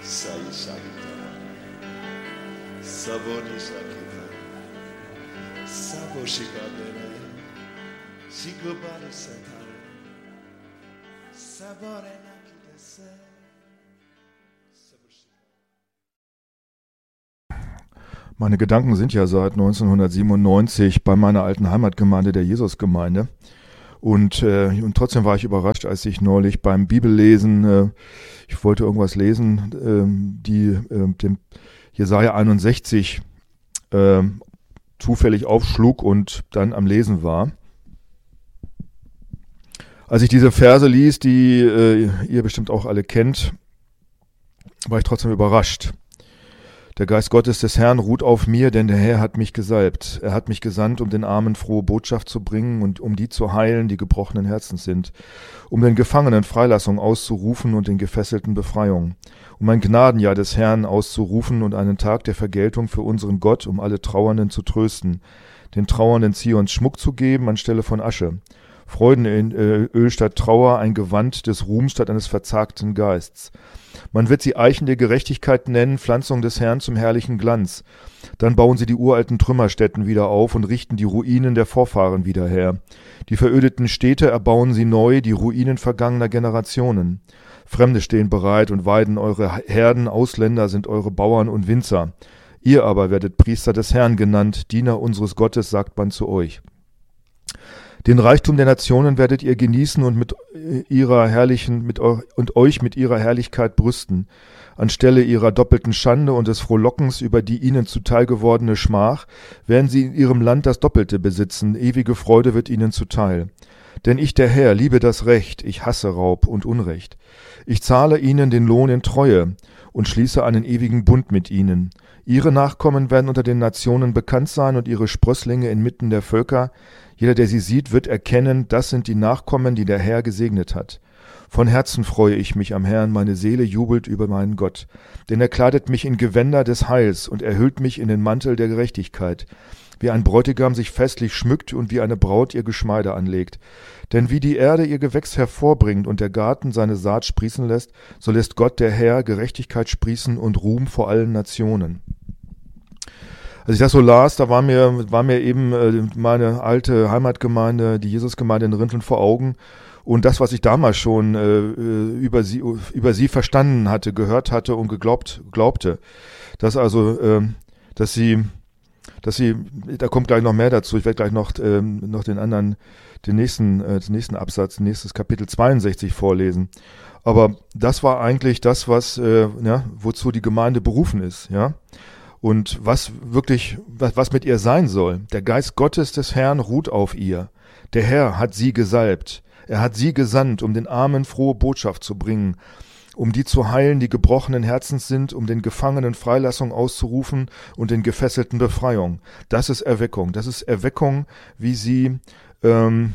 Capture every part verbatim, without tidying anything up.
Saishakita, Saboni Shakita, Saboshikadere, Shikobari Satare, Saborena Kitase. Meine Gedanken sind ja seit neunzehnhundertsiebenundneunzig bei meiner alten Heimatgemeinde, der Jesusgemeinde. Und, äh, und trotzdem war ich überrascht, als ich neulich beim Bibellesen, äh, ich wollte irgendwas lesen, äh, die äh, dem Jesaja einundsechzig äh, zufällig aufschlug und dann am Lesen war. Als ich diese Verse ließ, die äh, ihr bestimmt auch alle kennt, war ich trotzdem überrascht. Der Geist Gottes des Herrn ruht auf mir, denn der Herr hat mich gesalbt. Er hat mich gesandt, um den Armen frohe Botschaft zu bringen und um die zu heilen, die gebrochenen Herzens sind, um den Gefangenen Freilassung auszurufen und den Gefesselten Befreiung, um ein Gnadenjahr des Herrn auszurufen und einen Tag der Vergeltung für unseren Gott, um alle Trauernden zu trösten, den Trauernden Zions Schmuck zu geben anstelle von Asche, Freuden in äh, Öl statt Trauer, ein Gewand des Ruhms statt eines verzagten Geists. Man wird sie Eichen der Gerechtigkeit nennen, Pflanzung des Herrn zum herrlichen Glanz. Dann bauen sie die uralten Trümmerstätten wieder auf und richten die Ruinen der Vorfahren wieder her. Die verödeten Städte erbauen sie neu, die Ruinen vergangener Generationen. Fremde stehen bereit und weiden eure Herden, Ausländer sind eure Bauern und Winzer. Ihr aber werdet Priester des Herrn genannt, Diener unseres Gottes, sagt man zu euch. Den Reichtum der Nationen werdet ihr genießen und mit ihrer herrlichen mit eu, und euch mit ihrer Herrlichkeit brüsten. Anstelle ihrer doppelten Schande und des Frohlockens über die ihnen zuteil gewordene Schmach, werden sie in ihrem Land das Doppelte besitzen, ewige Freude wird ihnen zuteil. Denn ich, der Herr, liebe das Recht, ich hasse Raub und Unrecht. Ich zahle ihnen den Lohn in Treue und schließe einen ewigen Bund mit ihnen. Ihre Nachkommen werden unter den Nationen bekannt sein und ihre Sprösslinge inmitten der Völker. Jeder, der sie sieht, wird erkennen, das sind die Nachkommen, die der Herr gesegnet hat. Von Herzen freue ich mich am Herrn, meine Seele jubelt über meinen Gott. Denn er kleidet mich in Gewänder des Heils und erhüllt mich in den Mantel der Gerechtigkeit. Wie ein Bräutigam sich festlich schmückt und wie eine Braut ihr Geschmeide anlegt. Denn wie die Erde ihr Gewächs hervorbringt und der Garten seine Saat sprießen lässt, so lässt Gott, der Herr, Gerechtigkeit sprießen und Ruhm vor allen Nationen. Als ich das so las, da war mir, war mir eben äh, meine alte Heimatgemeinde, die Jesusgemeinde in Rinteln vor Augen und das, was ich damals schon äh, über sie, über sie verstanden hatte, gehört hatte und geglaubt, glaubte, dass also, äh, dass sie, dass sie, da kommt gleich noch mehr dazu, ich werde gleich noch, äh, noch den anderen, den nächsten, äh, den nächsten Absatz, nächstes Kapitel zweiundsechzig vorlesen. Aber das war eigentlich das, was, äh, ja, wozu die Gemeinde berufen ist, ja. Und was wirklich, was, was mit ihr sein soll. Der Geist Gottes des Herrn ruht auf ihr. Der Herr hat sie gesalbt. Er hat sie gesandt, um den Armen frohe Botschaft zu bringen, um die zu heilen, die gebrochenen Herzens sind, um den Gefangenen Freilassung auszurufen und den Gefesselten Befreiung. Das ist Erweckung. Das ist Erweckung, wie sie ähm,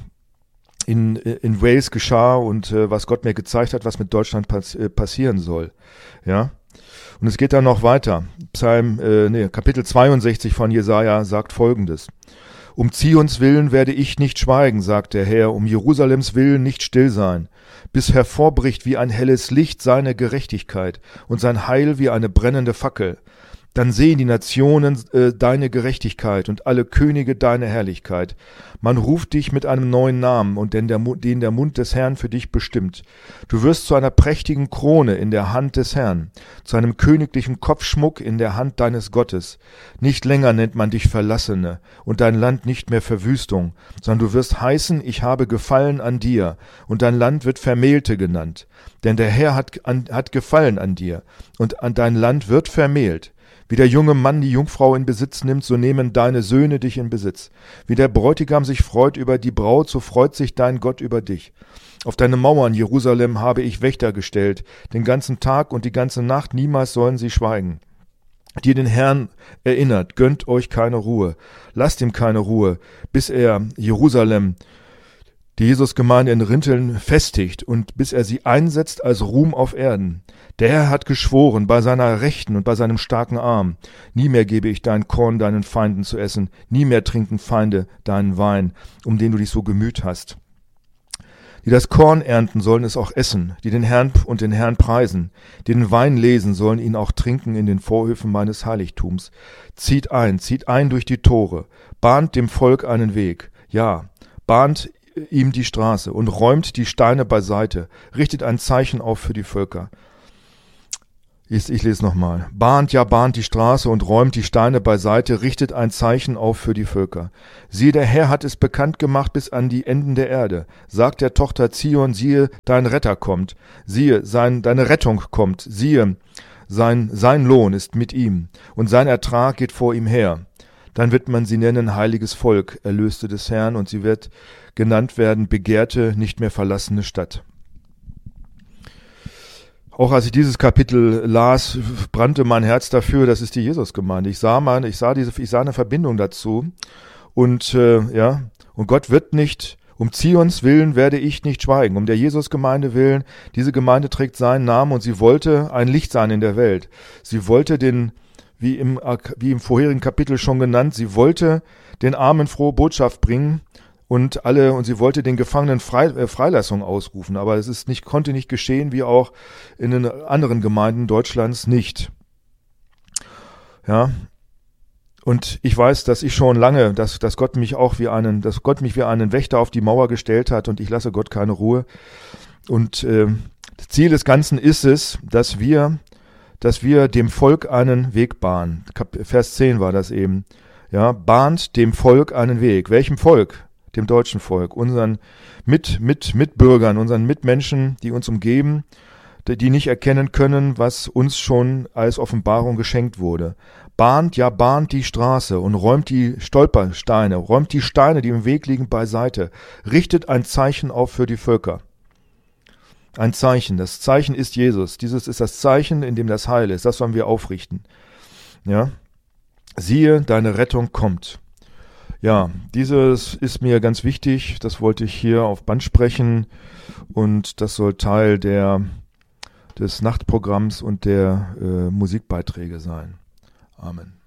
in, in Wales geschah und äh, was Gott mir gezeigt hat, was mit Deutschland pass, äh, passieren soll. Ja. Und es geht dann noch weiter. Psalm, äh, nee, Kapitel zweiundsechzig von Jesaja sagt Folgendes. Um Zions willen werde ich nicht schweigen, sagt der Herr, um Jerusalems willen nicht still sein, bis hervorbricht wie ein helles Licht seine Gerechtigkeit und sein Heil wie eine brennende Fackel. Dann sehen die Nationen äh, deine Gerechtigkeit und alle Könige deine Herrlichkeit. Man ruft dich mit einem neuen Namen und den der, den der Mund des Herrn für dich bestimmt. Du wirst zu einer prächtigen Krone in der Hand des Herrn, zu einem königlichen Kopfschmuck in der Hand deines Gottes. Nicht länger nennt man dich Verlassene und dein Land nicht mehr Verwüstung, sondern du wirst heißen, ich habe Gefallen an dir und dein Land wird Vermählte genannt. Denn der Herr hat, an, hat Gefallen an dir und an dein Land wird vermählt. Wie der junge Mann die Jungfrau in Besitz nimmt, so nehmen deine Söhne dich in Besitz. Wie der Bräutigam sich freut über die Braut, so freut sich dein Gott über dich. Auf deine Mauern, Jerusalem, habe ich Wächter gestellt, den ganzen Tag und die ganze Nacht, niemals sollen sie schweigen. Die den Herrn erinnert, gönnt euch keine Ruhe, lasst ihm keine Ruhe, bis er Jerusalem, die Jesusgemeinde in Rinteln, festigt und bis er sie einsetzt als Ruhm auf Erden. Der Herr hat geschworen bei seiner Rechten und bei seinem starken Arm, nie mehr gebe ich dein Korn deinen Feinden zu essen, nie mehr trinken Feinde deinen Wein, um den du dich so gemüht hast. Die das Korn ernten, sollen es auch essen, die den Herrn und den Herrn preisen, die den Wein lesen, sollen ihn auch trinken in den Vorhöfen meines Heiligtums. Zieht ein, zieht ein durch die Tore, bahnt dem Volk einen Weg, ja, bahnt ihm die Straße und räumt die Steine beiseite, richtet ein Zeichen auf für die Völker. Ich, ich lese nochmal. Bahnt, ja, bahnt die Straße und räumt die Steine beiseite, richtet ein Zeichen auf für die Völker. Siehe, der Herr hat es bekannt gemacht bis an die Enden der Erde. Sagt der Tochter Zion, siehe, dein Retter kommt. Siehe, sein, deine Rettung kommt. Siehe, sein, sein Lohn ist mit ihm und sein Ertrag geht vor ihm her. Dann wird man sie nennen heiliges Volk, Erlöste des Herrn, und sie wird genannt werden begehrte, nicht mehr verlassene Stadt. Auch als ich dieses Kapitel las, brannte mein Herz dafür, das ist die Jesusgemeinde. Ich sah mal, ich sah diese, ich sah eine Verbindung dazu. Und äh, ja, und Gott wird nicht, um Zions willen werde ich nicht schweigen, um der Jesusgemeinde willen. Diese Gemeinde trägt seinen Namen und sie wollte ein Licht sein in der Welt. Sie wollte den, wie im, wie im vorherigen Kapitel schon genannt, sie wollte den Armen frohe Botschaft bringen. Und alle, und sie wollte den Gefangenen Frei, äh, Freilassung ausrufen, aber es ist nicht, konnte nicht geschehen, wie auch in den anderen Gemeinden Deutschlands nicht. Ja. Und ich weiß, dass ich schon lange, dass, dass Gott mich auch wie einen, dass Gott mich wie einen Wächter auf die Mauer gestellt hat und ich lasse Gott keine Ruhe. Und äh, das Ziel des Ganzen ist es, dass wir, dass wir dem Volk einen Weg bahnen. Vers zehn war das eben. Ja, bahnt dem Volk einen Weg. Welchem Volk? Dem deutschen Volk, unseren Mit, Mit, Mitbürgern, unseren Mitmenschen, die uns umgeben, die nicht erkennen können, was uns schon als Offenbarung geschenkt wurde. Bahnt, ja, bahnt die Straße und räumt die Stolpersteine, räumt die Steine, die im Weg liegen, beiseite. Richtet ein Zeichen auf für die Völker. Ein Zeichen. Das Zeichen ist Jesus. Dieses ist das Zeichen, in dem das Heil ist. Das sollen wir aufrichten. Ja. Siehe, deine Rettung kommt. Ja, dieses ist mir ganz wichtig, das wollte ich hier auf Band sprechen und das soll Teil der, des Nachtprogramms und der äh, Musikbeiträge sein. Amen.